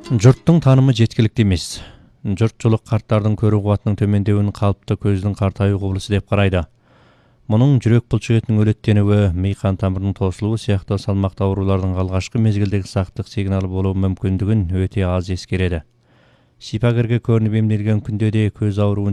Жұрттың танымы жеткілікті емес. Жұртшылық қарттардың көру қуатының төмендеуін қалыпты көздің қартаю құбылысы деп қарайды. Мұның жүрек бұлшықетінің өлеттенуі, ми қан тамырының тосылуы сияқты салмақты аурулардың алғашқы мезгілдегі сақтық сигналы болуы мүмкіндігін өте аз ескереді. Шипагерге көрініп емделген күнде де көз ауруын